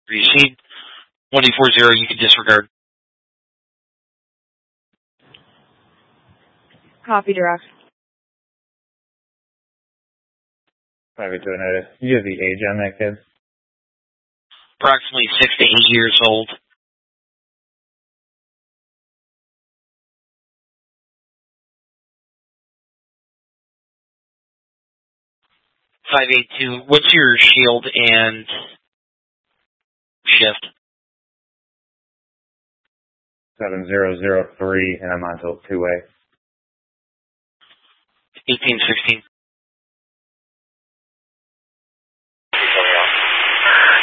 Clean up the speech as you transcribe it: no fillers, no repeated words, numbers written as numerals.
Receive 1840, you can disregard. Copy, direct. 582 notice. You have the age on that kid? Approximately 6 to 8 years old. 582, what's your shield and shift? 7003, and I'm on till 2A. 1816.